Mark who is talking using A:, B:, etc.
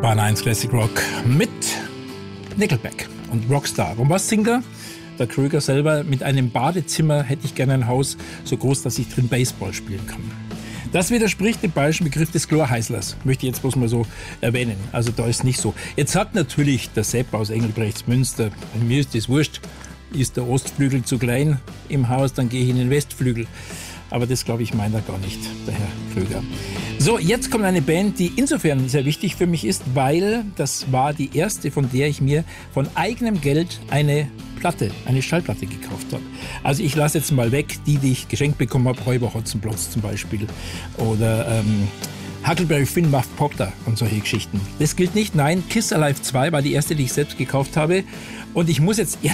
A: Bahn 1 Classic Rock mit Nickelback und Rockstar. Und was singt er? Der Kröger selber: mit einem Badezimmer hätte ich gerne ein Haus so groß, dass ich drin Baseball spielen kann. Das widerspricht dem bayerischen Begriff des Chlorheißlers, möchte ich jetzt bloß mal so erwähnen. Also da ist nicht so. Jetzt sagt natürlich der Sepp aus Engelbrechtsmünster, mir ist das wurscht, ist der Ostflügel zu klein im Haus, dann gehe ich in den Westflügel. Aber das, glaube ich, meint er gar nicht, der Herr Kröger. So, jetzt kommt eine Band, die insofern sehr wichtig für mich ist, weil das war die erste, von der ich mir von eigenem Geld eine Schallplatte gekauft habe. Also ich lasse jetzt mal weg, die ich geschenkt bekommen habe, Räuber Hotzenplotz zum Beispiel oder Huckleberry Finn, Muff Potter und solche Geschichten. Das gilt nicht, nein, Kiss Alive 2 war die erste, die ich selbst gekauft habe und ich muss jetzt